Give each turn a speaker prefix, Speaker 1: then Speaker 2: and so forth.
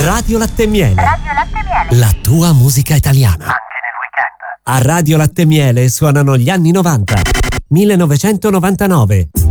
Speaker 1: Radio Latte e Miele.
Speaker 2: Radio Latte e Miele.
Speaker 1: La tua musica italiana.
Speaker 3: Anche nel weekend.
Speaker 1: A Radio Latte e Miele suonano gli anni 90. 1999.